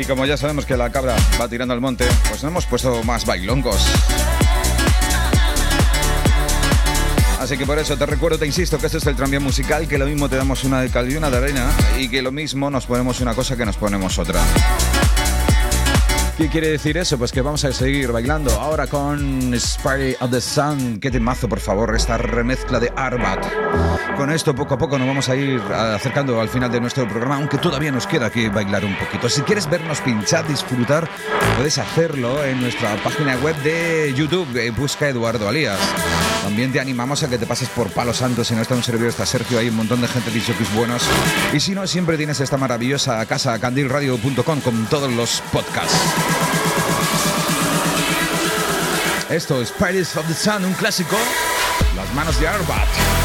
Y como ya sabemos que la cabra va tirando al monte, pues no hemos puesto más bailongos. Así que por eso te recuerdo, te insisto, que este es el tranvía musical, que lo mismo te damos una de cal y una de arena, y que lo mismo nos ponemos una cosa que nos ponemos otra. ¿Qué quiere decir eso? Pues que vamos a seguir bailando ahora con Spirit of the Sun. Qué temazo, por favor, esta remezcla de Arbat. Con esto poco a poco nos vamos a ir acercando al final de nuestro programa, aunque todavía nos queda que bailar un poquito. Si quieres vernos pinchar, disfrutar, puedes hacerlo en nuestra página web de YouTube. Busca Eduardo Alías. También te animamos a que te pases por Palo Santo. Si no está un servidor, está Sergio, hay un montón de gente de jockeys buenos. Y si no, siempre tienes esta maravillosa casa, candilradio.com, con todos los podcasts. Esto es Spirits of the Sun, un clásico. Las manos de Arbat.